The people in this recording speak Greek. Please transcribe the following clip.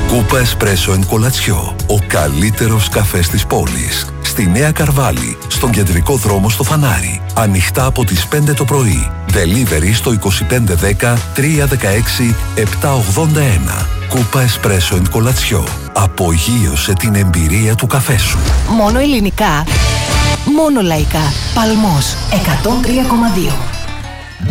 Κούπα Espresso and Κολατσιό. Ο καλύτερος καφές της πόλης. Στη Νέα Καρβάλη, στον κεντρικό δρόμο στο Φανάρι. Ανοιχτά από τις 5 το πρωί. Delivery στο 2510 316 781. Κούπα Espresso and Κολατσιό. Απογείωσε την εμπειρία του καφέ σου. Μόνο ελληνικά. Μόνο λαϊκά. Παλμός 103,2.